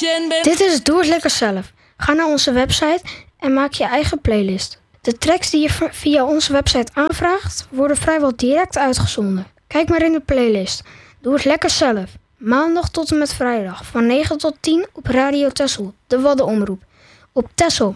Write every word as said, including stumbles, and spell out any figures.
fan ben. Dit is Doe het lekker zelf. Ga naar onze website en maak je eigen playlist. De tracks die je via onze website aanvraagt, worden vrijwel direct uitgezonden. Kijk maar in de playlist. Doe het lekker zelf. Maandag tot en met vrijdag van negen tot tien op Radio Texel, de Waddenomroep. Op Texel